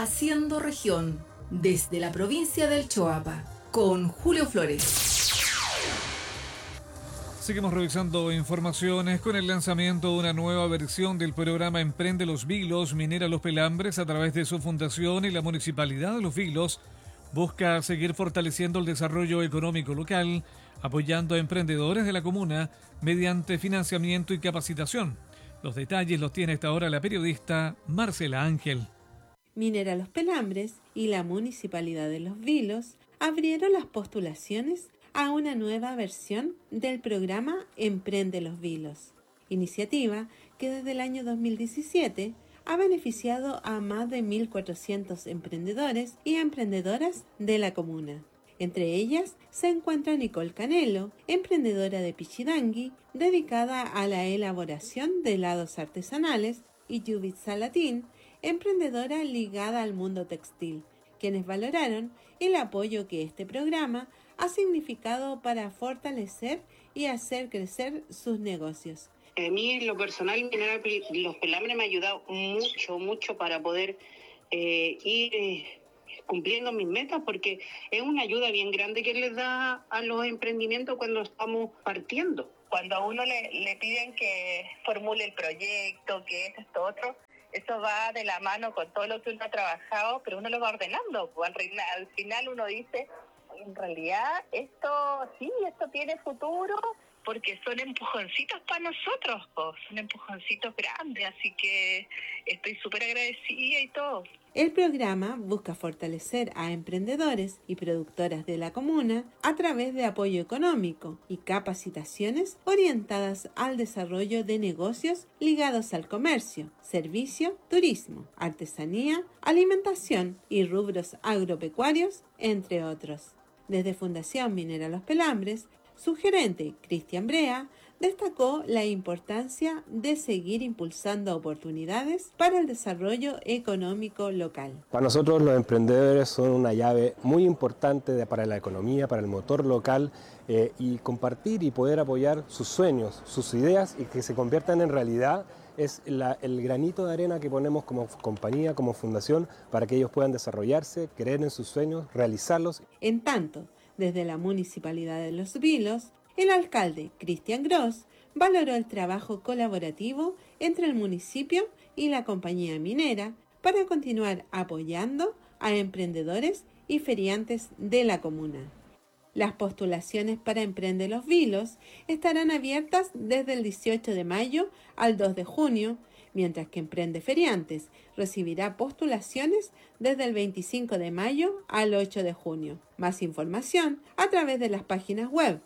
Haciendo Región, desde la provincia del Choapa, con Julio Flores. Seguimos revisando informaciones con el lanzamiento de una nueva versión del programa Emprende los Vilos, Minera Los Pelambres, a través de su fundación, y la Municipalidad de Los Vilos busca seguir fortaleciendo el desarrollo económico local, apoyando a emprendedores de la comuna mediante financiamiento y capacitación. Los detalles los tiene esta hora la periodista Marcela Ángel. Minera Los Pelambres y la Municipalidad de Los Vilos abrieron las postulaciones a una nueva versión del programa Emprende los Vilos, iniciativa que desde el año 2017 ha beneficiado a más de 1.400 emprendedores y emprendedoras de la comuna. Entre ellas se encuentra Nicole Canelo, emprendedora de Pichidangui, dedicada a la elaboración de helados artesanales, y Judith Salatín, emprendedora ligada al mundo textil, quienes valoraron el apoyo que este programa ha significado para fortalecer y hacer crecer sus negocios. A mí, en lo personal, Minera Los Pelambres me ha ayudado mucho para poder ir cumpliendo mis metas, porque es una ayuda bien grande que les da a los emprendimientos cuando estamos partiendo. Cuando a uno le piden que formule el proyecto, que esto, otro, eso va de la mano con todo lo que uno ha trabajado, pero uno lo va ordenando. Al final uno dice, en realidad esto tiene futuro, porque son empujoncitos para nosotros, son empujoncitos grandes, así que estoy súper agradecida y todo. El programa busca fortalecer a emprendedores y productoras de la comuna a través de apoyo económico y capacitaciones orientadas al desarrollo de negocios ligados al comercio, servicio, turismo, artesanía, alimentación y rubros agropecuarios, entre otros. Desde Fundación Minera Los Pelambres, su gerente, Cristian Brea, destacó la importancia de seguir impulsando oportunidades para el desarrollo económico local. Para nosotros los emprendedores son una llave muy importante para la economía, para el motor local, y compartir y poder apoyar sus sueños, sus ideas, y que se conviertan en realidad es el granito de arena que ponemos como compañía, como fundación, para que ellos puedan desarrollarse, creer en sus sueños, realizarlos. En tanto, desde la Municipalidad de Los Vilos, el alcalde Cristian Gross valoró el trabajo colaborativo entre el municipio y la compañía minera para continuar apoyando a emprendedores y feriantes de la comuna. Las postulaciones para Emprende los Vilos estarán abiertas desde el 18 de mayo al 2 de junio, mientras que Emprende Feriantes recibirá postulaciones desde el 25 de mayo al 8 de junio. Más información a través de las páginas web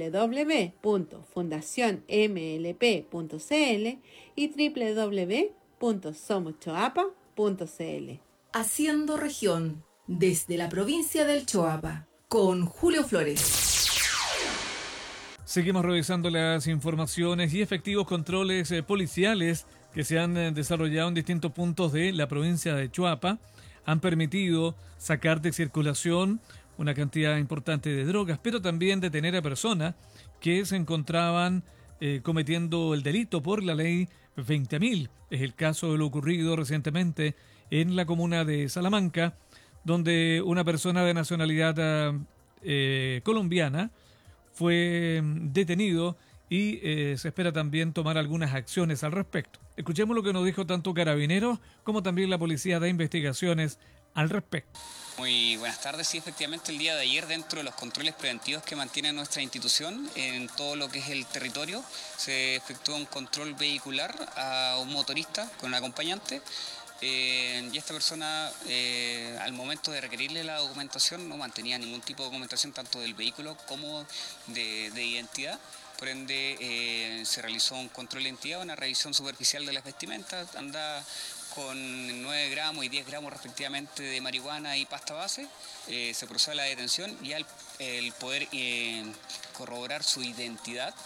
www.fundacionmlp.cl y www.somoschoapa.cl. Haciendo Región, desde la provincia del Choapa, con Julio Flores. Seguimos revisando las informaciones y efectivos controles policiales que se han desarrollado en distintos puntos de la provincia de Choapa han permitido sacar de circulación una cantidad importante de drogas, pero también detener a personas que se encontraban cometiendo el delito por la ley 20.000. Es el caso de lo ocurrido recientemente en la comuna de Salamanca, donde una persona de nacionalidad colombiana fue detenido y se espera también tomar algunas acciones al respecto. Escuchemos lo que nos dijo tanto Carabineros como también la Policía de Investigaciones al respecto. Muy buenas tardes. Sí, efectivamente, el día de ayer, dentro de los controles preventivos que mantiene nuestra institución en todo lo que es el territorio, se efectuó un control vehicular a un motorista con un acompañante. Y esta persona, al momento de requerirle la documentación, no mantenía ningún tipo de documentación, tanto del vehículo como de identidad. Por ende, se realizó un control de identidad, una revisión superficial de las vestimentas. Anda con 9 gramos y 10 gramos respectivamente de marihuana y pasta base. Se procede a la detención y al poder corroborar su identidad,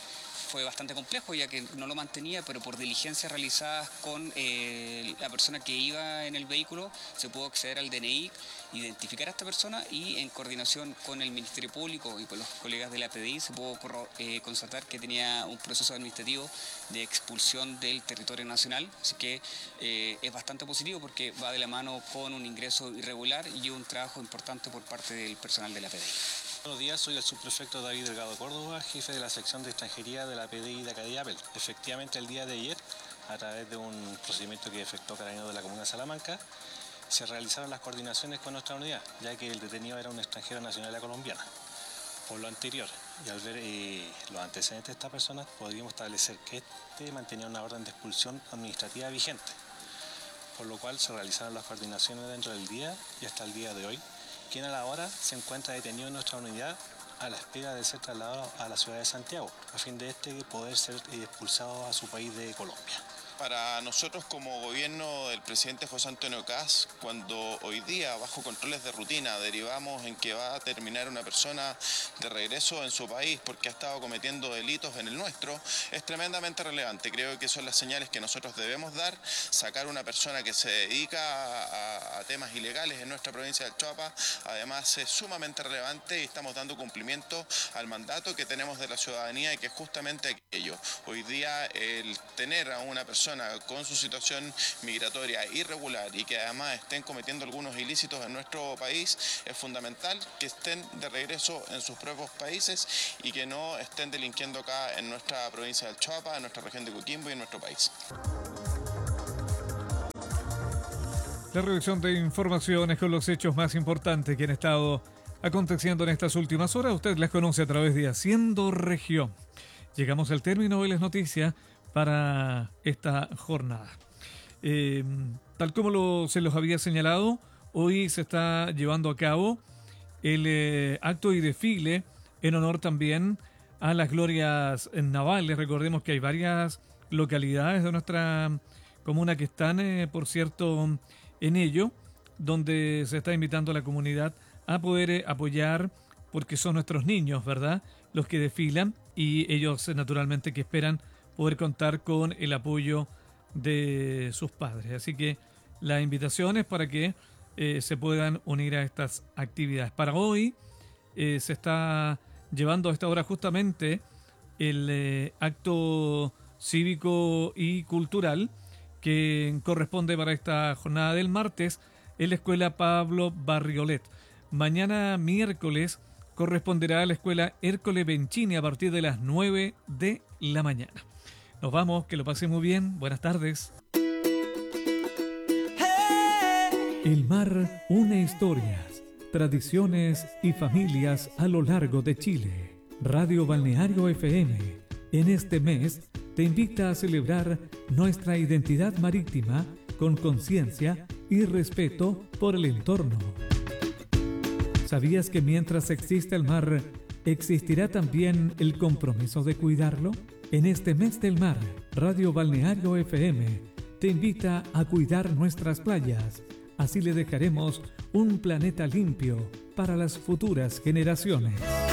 fue bastante complejo, ya que no lo mantenía, pero por diligencias realizadas con la persona que iba en el vehículo se pudo acceder al DNI, identificar a esta persona, y en coordinación con el Ministerio Público y con los colegas de la PDI se pudo constatar que tenía un proceso administrativo de expulsión del territorio nacional. Así que es bastante positivo porque va de la mano con un ingreso irregular y un trabajo importante por parte del personal de la PDI. Buenos días, soy el subprefecto David Delgado Córdoba, jefe de la sección de extranjería de la PDI de Acadiapel. Efectivamente, el día de ayer, a través de un procedimiento que efectuó Carabineros de la Comuna de Salamanca, se realizaron las coordinaciones con nuestra unidad, ya que el detenido era un extranjero nacional colombiana. Por lo anterior, y al ver los antecedentes de esta persona, podríamos establecer que este mantenía una orden de expulsión administrativa vigente, por lo cual se realizaron las coordinaciones dentro del día y hasta el día de hoy, quien a la hora se encuentra detenido en nuestra unidad a la espera de ser trasladado a la ciudad de Santiago, a fin de poder ser expulsado a su país de Colombia. Para nosotros como gobierno del presidente José Antonio Kast, cuando hoy día bajo controles de rutina derivamos en que va a terminar una persona de regreso en su país porque ha estado cometiendo delitos en el nuestro, es tremendamente relevante. Creo que son las señales que nosotros debemos dar. Sacar una persona que se dedica a temas ilegales en nuestra provincia del Choapa, además es sumamente relevante y estamos dando cumplimiento al mandato que tenemos de la ciudadanía, y que es justamente aquello. Hoy día el tener a una persona con su situación migratoria irregular y que además estén cometiendo algunos ilícitos en nuestro país, es fundamental que estén de regreso en sus propios países y que no estén delinquiendo acá en nuestra provincia del Choapa, en nuestra región de Coquimbo y en nuestro país. La revisión de informaciones con los hechos más importantes que han estado aconteciendo en estas últimas horas, usted las conoce a través de Haciendo Región. Llegamos al término de las noticias para esta jornada. Tal como se los había señalado, hoy se está llevando a cabo el acto y desfile en honor también a las glorias navales. Recordemos que hay varias localidades de nuestra comuna que están, por cierto, en ello, donde se está invitando a la comunidad a poder apoyar, porque son nuestros niños, ¿verdad?, los que desfilan, y ellos naturalmente que esperan poder contar con el apoyo de sus padres. Así que la invitación es para que se puedan unir a estas actividades. Para hoy se está llevando a esta hora justamente el acto cívico y cultural que corresponde para esta jornada del martes en la Escuela Pablo Barriolet. Mañana miércoles corresponderá a la Escuela Hércole Benchini a partir de las 9 de la mañana. Nos vamos, que lo pasen muy bien. Buenas tardes. El mar une historias, tradiciones y familias a lo largo de Chile. Radio Balneario FM, en este mes, te invita a celebrar nuestra identidad marítima con conciencia y respeto por el entorno. ¿Sabías que mientras exista el mar, existirá también el compromiso de cuidarlo? En este mes del mar, Radio Balneario FM te invita a cuidar nuestras playas. Así le dejaremos un planeta limpio para las futuras generaciones.